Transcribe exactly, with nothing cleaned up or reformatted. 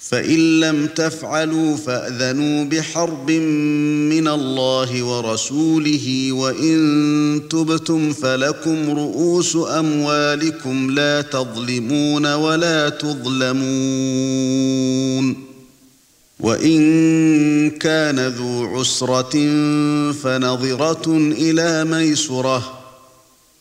فإن لم تفعلوا فأذنوا بحرب من الله ورسوله وإن تبتم فلكم رؤوس أموالكم لا تظلمون ولا تظلمون وإن كان ذو عسرة فنظرة إلى ميسرة